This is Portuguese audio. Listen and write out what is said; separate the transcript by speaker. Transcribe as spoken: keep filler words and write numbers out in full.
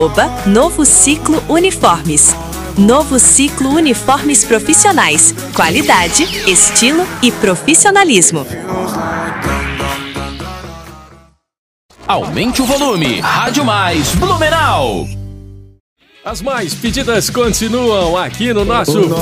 Speaker 1: Arroba Novo Ciclo Uniformes. Novo Ciclo Uniformes Profissionais. Qualidade, estilo e profissionalismo.
Speaker 2: Aumente o volume. Rádio Mais Blumenau.
Speaker 3: As mais pedidas continuam aqui no nosso